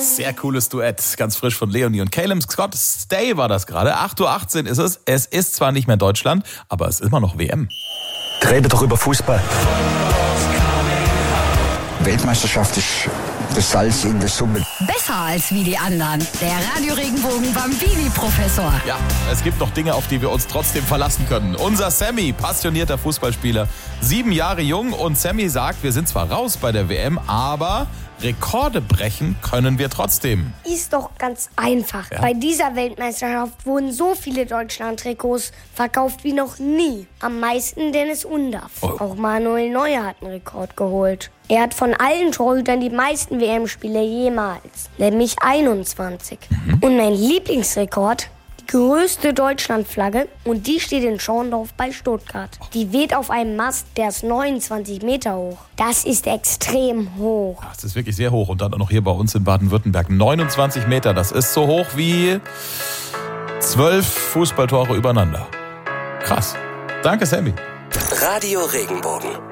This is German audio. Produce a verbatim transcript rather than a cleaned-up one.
Sehr cooles Duett, ganz frisch von Leonie und Caleb Scott. Stay war das gerade. acht Uhr achtzehn ist es. Es ist zwar nicht mehr Deutschland, aber es ist immer noch W M. Rede doch über Fußball. Weltmeisterschaft ist das Salz in der Suppe. Besser als wie die anderen. Der Radio Regenbogen Bambini-Professor. Ja, es gibt noch Dinge, auf die wir uns trotzdem verlassen können. Unser Sammy, passionierter Fußballspieler, sieben Jahre jung. Und Sammy sagt, wir sind zwar raus bei der W M, aber Rekorde brechen können wir trotzdem. Ist doch ganz einfach. Ja. Bei dieser Weltmeisterschaft wurden so viele Deutschland-Trikots verkauft wie noch nie. Am meisten Dennis Undaff. Oh. Auch Manuel Neuer hat einen Rekord geholt. Er hat von allen Torhütern die meisten W M-Spiele jemals, nämlich einundzwanzig. Mhm. Und mein Lieblingsrekord, die größte Deutschlandflagge, und die steht in Schorndorf bei Stuttgart. Die weht auf einem Mast, der ist neunundzwanzig Meter hoch. Das ist extrem hoch. Das ist wirklich sehr hoch. Und dann auch noch hier bei uns in Baden-Württemberg. neunundzwanzig Meter, das ist so hoch wie zwölf Fußballtore übereinander. Krass. Danke, Sammy. Radio Regenbogen.